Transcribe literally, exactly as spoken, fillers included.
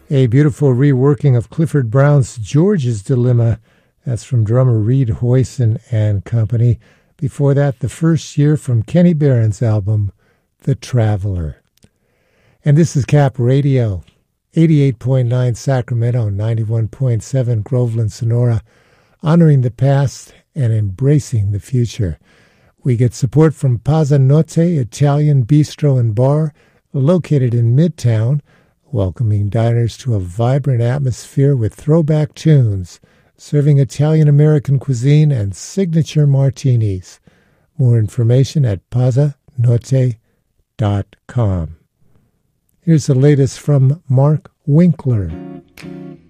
A beautiful reworking of Clifford Brown's George's Dilemma. That's from drummer Reed Hoyson and Company. Before that, The First Year from Kenny Barron's album, The Traveler. And this is Cap Radio, eighty-eight point nine Sacramento, ninety-one point seven Groveland, Sonora, honoring the past and embracing the future. We get support from Pazza Notte Italian Bistro and Bar, located in Midtown, welcoming diners to a vibrant atmosphere with throwback tunes, serving Italian-American cuisine and signature martinis. More information at pazza notte dot com. Here's the latest from Mark Winkler.